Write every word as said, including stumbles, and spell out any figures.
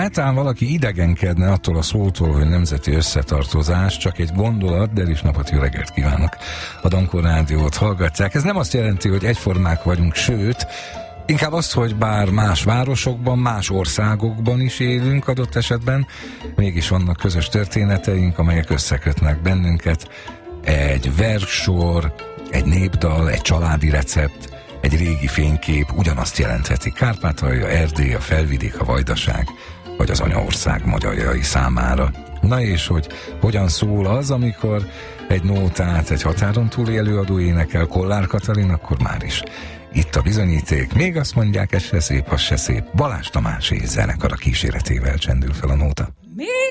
netán valaki idegenkedne attól a szótól, hogy nemzeti összetartozás, csak egy gondolat, de is napot, jó reggelt kívánok. A Dankor Rádiót hallgatják. Ez nem azt jelenti, hogy egyformák vagyunk, sőt, inkább azt, hogy bár más városokban, más országokban is élünk adott esetben, mégis vannak közös történeteink, amelyek összekötnek bennünket. Egy verssor, egy népdal, egy családi recept, egy régi fénykép ugyanazt jelentheti Kárpátalja, Erdély, a Felvidék, a Vajdaság, vagy az anyaország magyarjai számára. Na és hogy hogyan szól az, amikor egy nótát egy határon túli előadó énekel, Kollár Katalin, akkor már is itt a bizonyíték. Még azt mondják, ez se szép, az se szép. Balázs Tamás és zenekara kíséretével csendül fel a nóta.